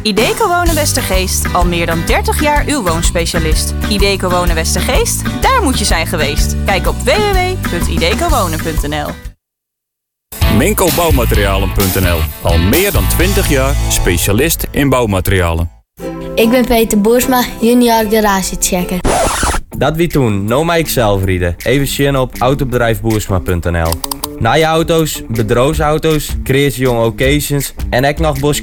Ideco Wonen Westergeest, al meer dan 30 jaar uw woonspecialist. Ideco Wonen Westergeest, daar moet je zijn geweest. Kijk op www.idecowonen.nl. Minko Bouwmaterialen.nl. Al meer dan 20 jaar specialist in bouwmaterialen. Ik ben Peter Boersma, junior garagechecker. Dat wie toen, no mij zelf rieden. Even zien op autobedrijfboersma.nl. Na je auto's, bedrijfsauto's, crazy young occasions en ek nog